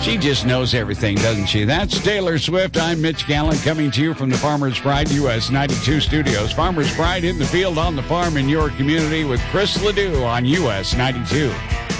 She just knows everything, doesn't she? That's Taylor Swift. I'm Mitch Gallen coming to you from the Farmer's Pride US 92 studios. Farmer's Pride in the field, on the farm, in your community with Chris Ledoux on US 92.